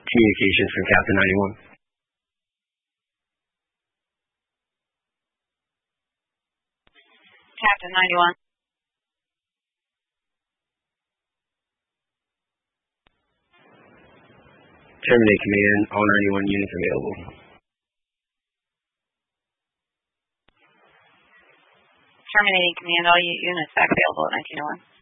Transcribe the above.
communications from Captain 91. Captain 91. Terminate command, all 91 units available. Terminating command, all units back available at 1901.